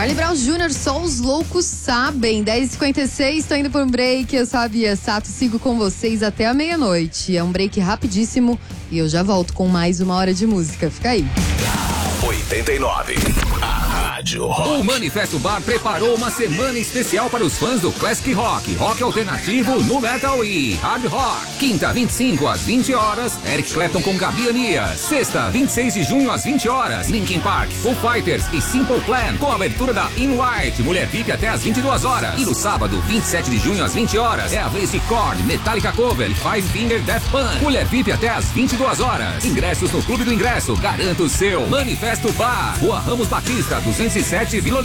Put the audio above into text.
Charlie Brown Jr., só os loucos sabem. 10h56, tô indo por um break. Eu sou a Bia Sato, sigo com vocês até a meia-noite. É um break rapidíssimo e eu já volto com mais uma hora de música. Fica aí. 89. A Rádio Rock. O Manifesto Bar preparou uma semana especial para os fãs do Classic Rock, rock alternativo, nu metal e hard rock. Quinta, 25 às 20 horas, Eric Clapton com Gabi Anias. Sexta, 26 de junho às 20 horas, Linkin Park, Foo Fighters e Simple Plan, com a abertura da In White, Mulher VIP até às 22 horas. E no sábado, 27 de junho às 20 horas, é a vez de Korn, Metallica Cover e Five Finger Death Punch. Mulher VIP até às 22 horas. Ingressos no Clube do Ingresso, garanta o seu. Manifesto Bar, Rua Ramos Batista, 207, Vila